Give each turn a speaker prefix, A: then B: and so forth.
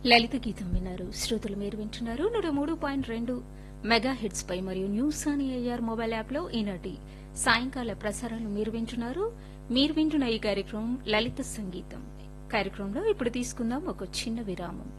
A: లలిత గీతం విన్నారు. శ్రోతలు మీరు వింటున్నారు 103.2 మెగా హిట్స్ పై మరియు న్యూస్ అని ఏఆర్ మొబైల్ యాప్ లో ఈనాటి సాయంకాల ప్రసారాలు మీరు వింటున్నారు. మీరు వింటున్న ఈ కార్యక్రమం లలిత సంగీతం. కార్యక్రమంలో ఇప్పుడు తీసుకుందాం ఒక చిన్న విరామం.